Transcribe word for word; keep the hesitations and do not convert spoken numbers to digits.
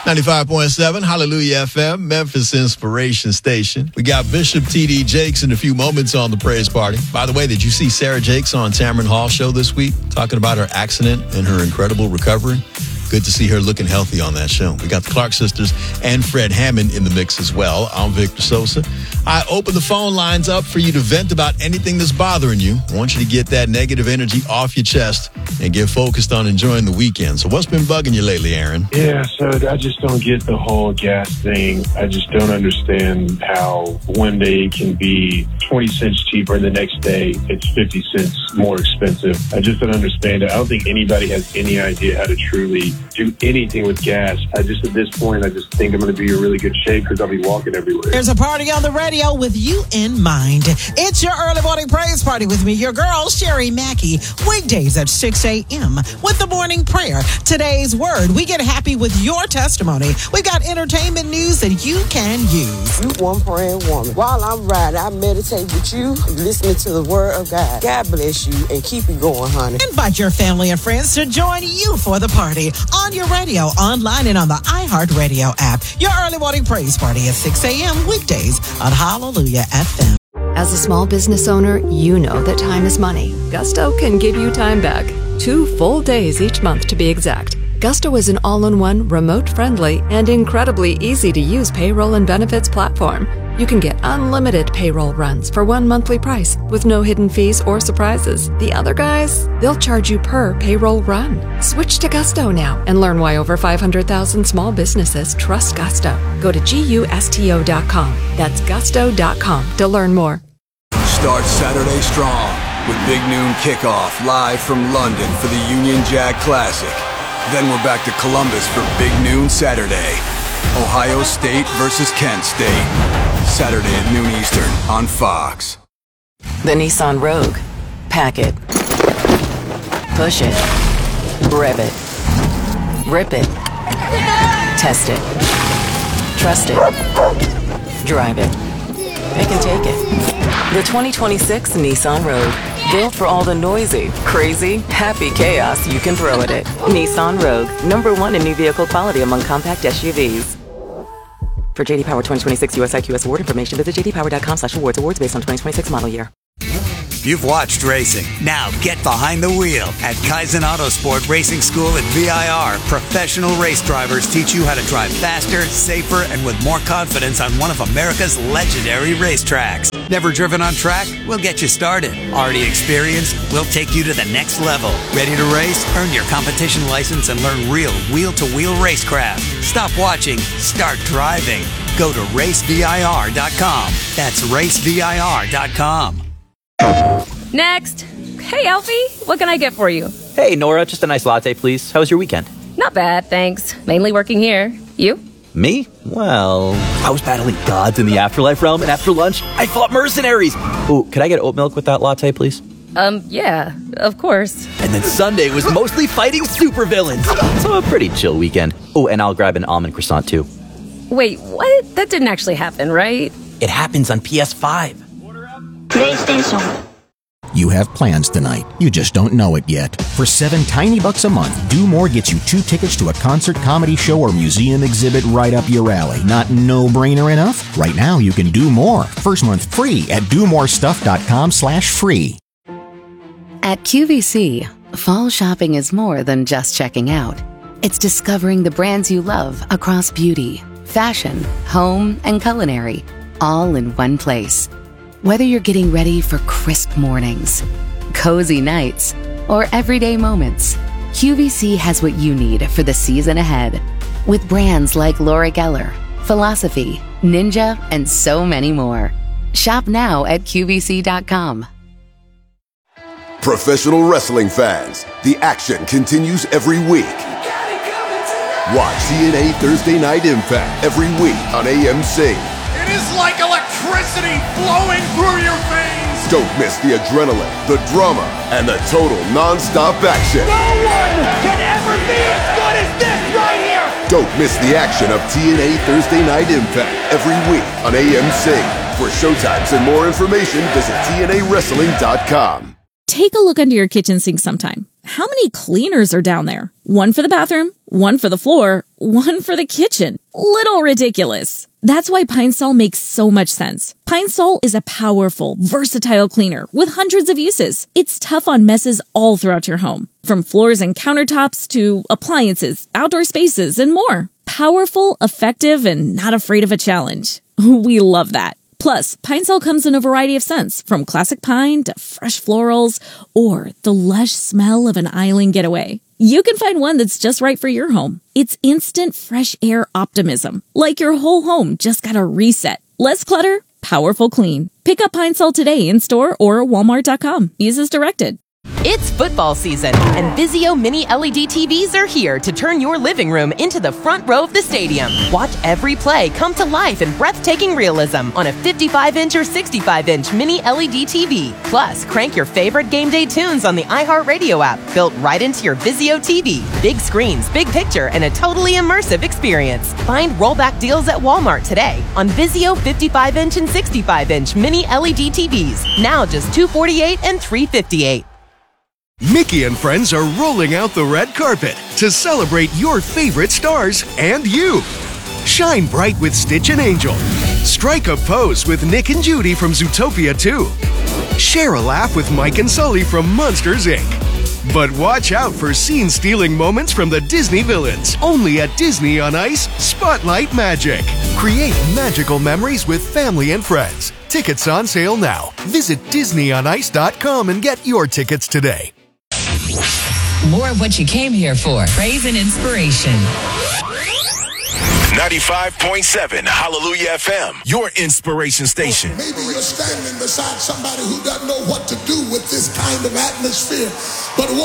ninety-five point seven, Hallelujah F M, Memphis Inspiration Station. We got Bishop T D Jakes in a few moments on the Praise Party. By the way, did you see Sarah Jakes on Tamron Hall show this week, talking about her accident and her incredible recovery? Good to see her looking healthy on that show. We got the Clark sisters and Fred Hammond in the mix as well. I'm Victor Sosa. I open the phone lines up for you to vent about anything that's bothering you. I want you to get that negative energy off your chest and get focused on enjoying the weekend. So what's been bugging you lately, Aaron? Yeah, so I just don't get the whole gas thing. I just don't understand how one day it can be twenty cents cheaper and the next day it's fifty cents more expensive. I just don't understand it. I don't think anybody has any idea how to truly do anything with gas. I just, at this point, I just think I'm going to be in really good shape because I'll be walking everywhere. There's a party on the radio with you in mind. It's your early morning praise party with me, your girl, Sherry Mackey, weekdays at six a.m. with the morning prayer. Today's word, we get happy with your testimony. We've got entertainment news that you can use. You one praying woman. While I'm riding, I meditate with you, listening to the word of God. God bless you and keep it going, honey. Invite your family and friends to join you for the party on your radio, online, and on the iHeartRadio app. Your early morning praise party at six a.m. weekdays on Hallelujah F M. As a small business owner, you know that time is money. Gusto can give you time back. Two full days each month to be exact. Gusto is an all-in-one, remote-friendly, and incredibly easy-to-use payroll and benefits platform. You can get unlimited payroll runs for one monthly price with no hidden fees or surprises. The other guys, they'll charge you per payroll run. Switch to Gusto now and learn why over five hundred thousand small businesses trust Gusto. Go to gusto dot com. That's gusto dot com to learn more. Start Saturday strong with Big Noon Kickoff live from London for the Union Jack Classic. Then we're back to Columbus for Big Noon Saturday. Ohio State versus Kent State. Saturday at noon Eastern on Fox. The Nissan Rogue. Pack it. Push it. Rev it. Rip it. Test it. Trust it. Drive it. Pick and take it. The twenty twenty-six Nissan Rogue. Built for all the noisy, crazy, happy chaos you can throw at it. Nissan Rogue. Number one in new vehicle quality among compact S U Vs. For J D Power twenty twenty-six U S I Q S award information, visit j d power dot com slash awards. Awards based on twenty twenty-six model year. You've watched racing. Now get behind the wheel at Kaizen Autosport Racing School at V I R. Professional race drivers teach you how to drive faster, safer, and with more confidence on one of America's legendary racetracks. Never driven on track? We'll get you started. Already experienced? We'll take you to the next level. Ready to race? Earn your competition license and learn real wheel-to-wheel racecraft. Stop watching. Start driving. Go to race V I R dot com. That's race V I R dot com. Next. Hey, Alfie. What can I get for you? Hey, Nora. Just a nice latte, please. How was your weekend? Not bad, thanks. Mainly working here. You? Me? Well, I was battling gods in the afterlife realm, and after lunch, I fought mercenaries. Oh, could I get oat milk with that latte, please? Um, yeah, of course. And then Sunday was mostly fighting supervillains. So a pretty chill weekend. Oh, and I'll grab an almond croissant, too. Wait, what? That didn't actually happen, right? It happens on P S five. PlayStation. You have plans tonight. You just don't know it yet. For seven tiny bucks a month, Do More gets you two tickets to a concert, comedy show, or museum exhibit right up your alley. Not no-brainer enough? Right now, you can do more. First month free at do more stuff dot com slash free. At Q V C, fall shopping is more than just checking out. It's discovering the brands you love across beauty, fashion, home, and culinary, all in one place. Whether you're getting ready for crisp mornings, cozy nights, or everyday moments, Q V C has what you need for the season ahead. With brands like Laura Geller, Philosophy, Ninja, and so many more. Shop now at Q V C dot com. Professional wrestling fans, the action continues every week. Watch T N A Thursday Night Impact every week on A M C. It is like electricity flowing through your veins. Don't miss the adrenaline, the drama, and the total non-stop action. No one can ever be as good as this right here. Don't miss the action of T N A Thursday Night Impact every week on A M C. For showtimes and more information, visit T N A wrestling dot com. Take a look under your kitchen sink sometime. how many cleaners are down there? One for the bathroom, one for the floor, one for the kitchen. Little ridiculous. That's why Pine Sol makes so much sense. Pine Sol is a powerful, versatile cleaner with hundreds of uses. It's tough on messes all throughout your home, from floors and countertops to appliances, outdoor spaces, and more. Powerful, effective, and not afraid of a challenge. We love that. Plus, Pine Sol comes in a variety of scents, from classic pine to fresh florals or the lush smell of an island getaway. You can find one that's just right for your home. It's instant fresh air optimism, like your whole home just got a reset. Less clutter, powerful clean. Pick up Pine Sol today in store or walmart dot com. Use as directed. It's football season, and Vizio Mini L E D T Vs are here to turn your living room into the front row of the stadium. Watch every play come to life in breathtaking realism on a fifty-five inch or sixty-five inch Mini L E D T V. Plus, crank your favorite game day tunes on the iHeartRadio app, built right into your Vizio T V. Big screens, big picture, and a totally immersive experience. Find rollback deals at Walmart today on Vizio fifty-five inch and sixty-five inch Mini L E D T Vs. Now just two hundred forty-eight dollars and three hundred fifty-eight dollars. Mickey and friends are rolling out the red carpet to celebrate your favorite stars and you. Shine bright with Stitch and Angel. Strike a pose with Nick and Judy from Zootopia two. Share a laugh with Mike and Sully from Monsters, Incorporated. But watch out for scene-stealing moments from the Disney villains. Only at Disney on Ice Spotlight Magic. Create magical memories with family and friends. Tickets on sale now. Visit disney on ice dot com and get your tickets today. More of what you came here for. Praise and inspiration. ninety-five point seven Hallelujah F M, your inspiration station. Maybe you're standing beside somebody who doesn't know what to do with this kind of atmosphere, but